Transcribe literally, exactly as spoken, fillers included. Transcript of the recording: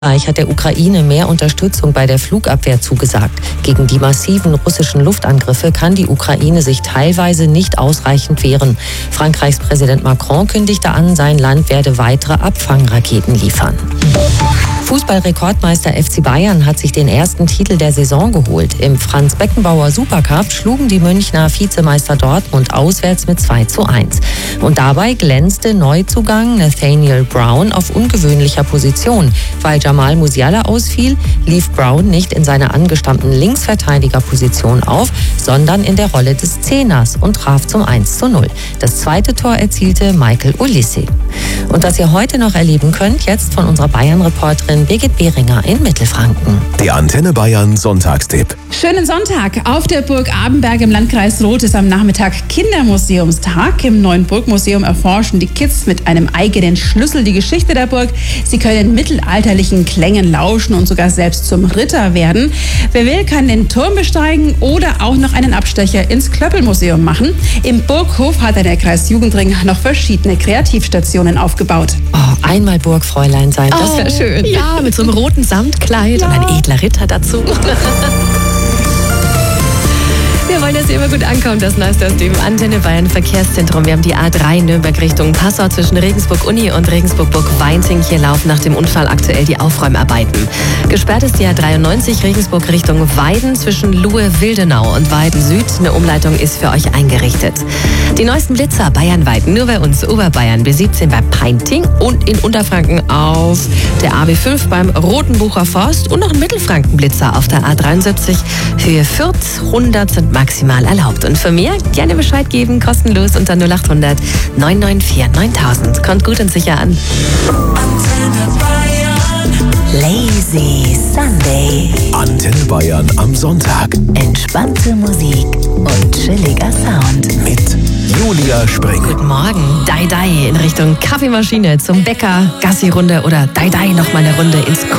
Frankreich hat der Ukraine mehr Unterstützung bei der Flugabwehr zugesagt. Gegen die massiven russischen Luftangriffe kann die Ukraine sich teilweise nicht ausreichend wehren. Frankreichs Präsident Macron kündigte an, sein Land werde weitere Abfangraketen liefern. Fußballrekordmeister F C Bayern hat sich den ersten Titel der Saison geholt. Im Franz-Beckenbauer Supercup schlugen die Münchner Vizemeister Dortmund auswärts mit zwei zu eins. Und dabei glänzte Neuzugang Nathaniel Brown auf ungewöhnlicher Position. Weil Jamal Musiala ausfiel, lief Brown nicht in seiner angestammten Linksverteidigerposition auf, sondern in der Rolle des Zehners und traf zum eins zu null. Das zweite Tor erzielte Michael Olise. Und was ihr heute noch erleben könnt, jetzt von unserer Bayern-Reporterin Birgit Behringer in Mittelfranken. Der Antenne Bayern Sonntagstipp. Schönen Sonntag. Auf der Burg Abenberg im Landkreis Roth ist am Nachmittag Kindermuseumstag. Im neuen Burgmuseum erforschen die Kids mit einem eigenen Schlüssel die Geschichte der Burg. Sie können mittelalterlichen Klängen lauschen und sogar selbst zum Ritter werden. Wer will, kann den Turm besteigen oder auch noch einen Abstecher ins Klöppelmuseum machen. Im Burghof hat der Kreis Jugendring noch verschiedene Kreativstationen aufgebaut. Oh, einmal Burgfräulein sein, das wäre Oh, schön. Ja, mit so einem roten Samtkleid Ja. und ein edler Ritter dazu. Wir wollen, dass ihr immer gut ankommt. Das Neueste aus dem Antenne Bayern Verkehrszentrum. Wir haben die A drei Nürnberg Richtung Passau zwischen Regensburg-Uni und Regensburg-Burg-Weinting. Hier laufen nach dem Unfall aktuell die Aufräumarbeiten. Gesperrt ist die A dreiundneunzig Regensburg Richtung Weiden zwischen Luhe-Wildenau und Weiden-Süd. Eine Umleitung ist für euch eingerichtet. Die neuesten Blitzer bayernweit nur bei uns. Oberbayern B siebzehn bei Peinting und in Unterfranken auf der A B fünf beim Rotenbucher Forst und noch ein Mittelfrankenblitzer auf der A dreiundsiebzig. Höhe Fürth, hundert sind maximal erlaubt. Und für mehr gerne Bescheid geben, kostenlos unter null acht hundert neun neun vier neuntausend. Kommt gut und sicher an. Lazy Sunday. Antenne Bayern am Sonntag Entspannte Musik und chilliger Sound. mit Julia Spring. Guten Morgen. Dai Dai in Richtung Kaffeemaschine zum Bäcker, Gassi-Runde oder Dai Dai nochmal eine Runde ins